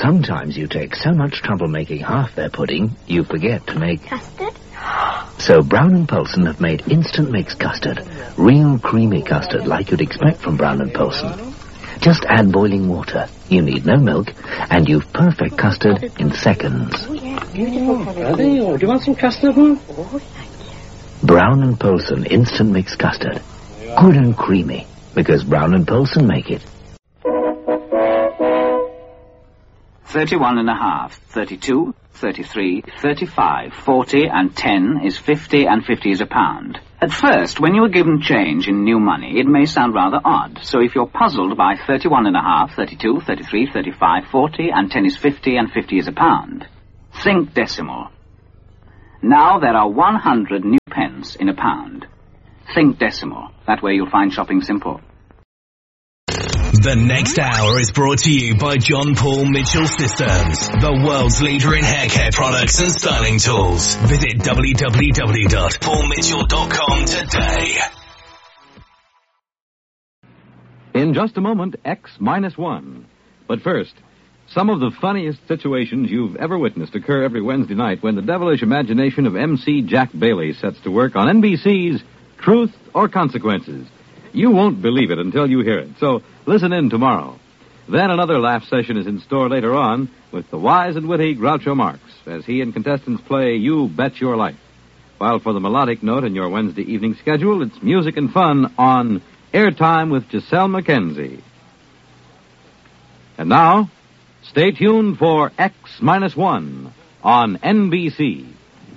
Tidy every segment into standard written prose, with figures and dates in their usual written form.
Sometimes you take so much trouble making half their pudding, you forget to make... Custard? So Brown & Polson have made instant mix custard. Real creamy custard like you'd expect from Brown & Polson. Just add boiling water. You need no milk, and you've perfect custard in seconds. Oh, yeah, beautiful colour. Do you want some custard, Mum? Oh, thank you. Brown & Polson instant mix custard. Good and creamy, because Brown & Polson make it. 31 and a half, 32, 33, 35, 40 and 10 is 50 and 50 is a pound. At first, when you are given change in new money, it may sound rather odd. So if you're puzzled by 31 and a half, 32, 33, 35, 40 and 10 is 50 and 50 is a pound, think decimal. Now there are 100 new pence in a pound. Think decimal. That way you'll find shopping simple. The next hour is brought to you by John Paul Mitchell Systems, the world's leader in hair care products and styling tools. Visit www.paulmitchell.com today. In just a moment, X-1. But first, some of the funniest situations you've ever witnessed occur every Wednesday night when the devilish imagination of MC Jack Bailey sets to work on NBC's Truth or Consequences. You won't believe it until you hear it, so listen in tomorrow. Then another laugh session is in store later on with the wise and witty Groucho Marx as he and contestants play You Bet Your Life. While for the melodic note in your Wednesday evening schedule, it's music and fun on Airtime with Giselle McKenzie. And now, stay tuned for X-1 on NBC.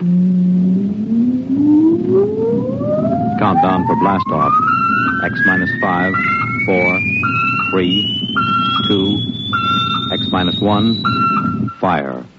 Countdown for blast off. X-5, 4, 3, 2, X-1, fire.